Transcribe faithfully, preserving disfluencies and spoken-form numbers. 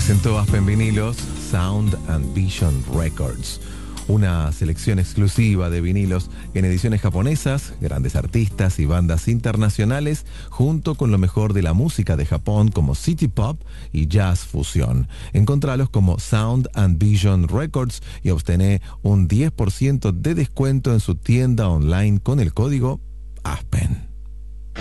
Presentó Aspen Vinilos, Sound and Vision Records. Una selección exclusiva de vinilos en ediciones japonesas, grandes artistas y bandas internacionales, junto con lo mejor de la música de Japón como City Pop y Jazz Fusión. Encontralos como Sound and Vision Records y obtené un diez por ciento de descuento en su tienda online con el código Aspen.